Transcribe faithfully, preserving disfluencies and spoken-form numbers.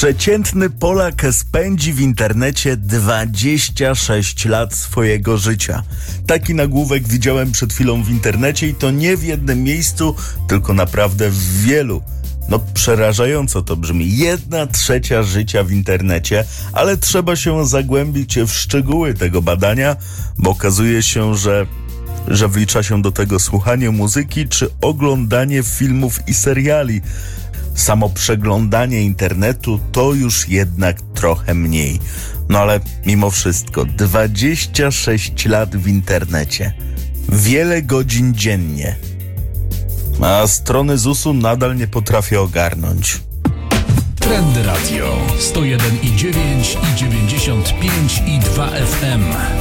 Przeciętny Polak spędzi w internecie dwadzieścia sześć lat swojego życia. Taki nagłówek widziałem przed chwilą w internecie i to nie w jednym miejscu, tylko naprawdę w wielu. No przerażająco to brzmi. Jedna trzecia życia w internecie, ale trzeba się zagłębić w szczegóły tego badania, bo okazuje się, że że wlicza się do tego słuchanie muzyki czy oglądanie filmów i seriali. Samo przeglądanie internetu to już jednak trochę mniej. No ale mimo wszystko dwadzieścia sześć lat w internecie. Wiele godzin dziennie. A strony zusu nadal nie potrafię ogarnąć. Trendy Radio sto jeden i dziewięć i dziewięćdziesiąt pięć i dwa F M.